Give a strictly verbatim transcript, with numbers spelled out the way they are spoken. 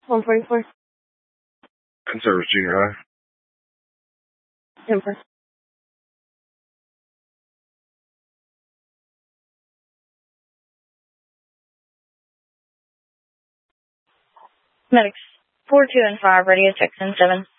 one forty-four. And service junior high. Temper. Medics four, two, and five, radio six and seven.